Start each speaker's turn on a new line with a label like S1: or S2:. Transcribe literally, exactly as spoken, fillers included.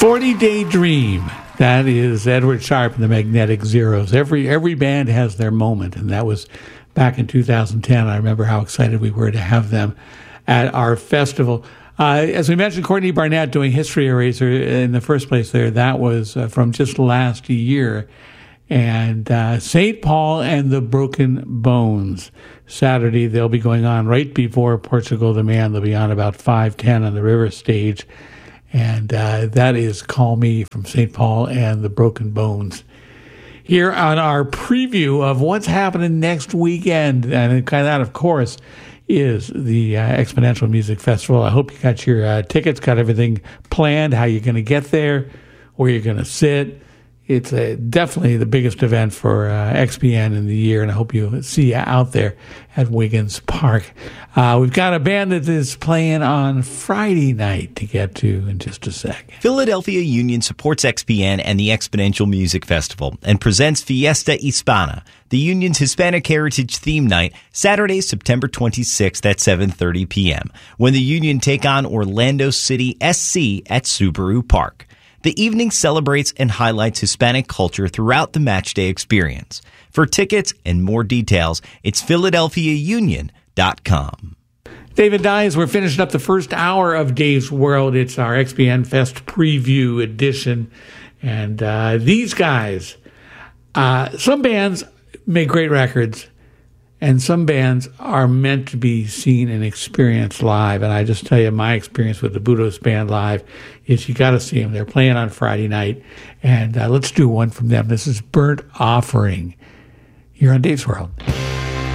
S1: forty-Day Dream. That is Edward Sharpe and the Magnetic Zeros. Every every band has their moment, and that was back in two thousand ten. I remember how excited we were to have them at our festival. Uh, as we mentioned, Courtney Barnett doing History Eraser in the first place there. That was uh, from just last year. And uh, Saint Paul and the Broken Bones. Saturday, they'll be going on right before Portugal the Man. They'll be on about five ten on the River Stage. And uh, that is Call Me from Saint Paul and the Broken Bones. Here on our preview of what's happening next weekend, and that, of course, is the uh, Exponential Music Festival. I hope you got your uh, tickets, got everything planned, how you're going to get there, where you're going to sit. It's uh, definitely the biggest event for uh, X P N in the year, and I hope you see you out there at Wiggins Park. Uh, we've got a band that is playing on Friday night to get to in just a sec.
S2: Philadelphia Union supports X P N and the Exponential Music Festival and presents Fiesta Hispana, the Union's Hispanic Heritage Theme Night, Saturday, September twenty-sixth at seven thirty p.m., when the Union take on Orlando City S C at Subaru Park. The evening celebrates and highlights Hispanic culture throughout the matchday experience. For tickets and more details, it's philadelphia union dot com.
S1: David Dyes, we're finishing up the first hour of Dave's World. It's our X P N Fest preview edition. And uh, these guys, uh, some bands make great records, and some bands are meant to be seen and experienced live. And I just tell you, my experience with the Budos Band live is you got to see them. They're playing on Friday night. And uh, let's do one from them. This is Burnt Offering. You're on Dave's World.